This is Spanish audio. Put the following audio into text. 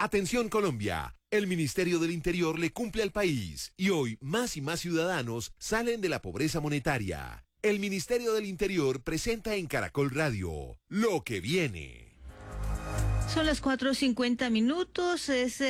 Atención Colombia, el Ministerio del Interior le cumple al país y hoy más y más ciudadanos salen de la pobreza monetaria. El Ministerio del Interior presenta en Caracol Radio lo que viene. Son las 4:50, es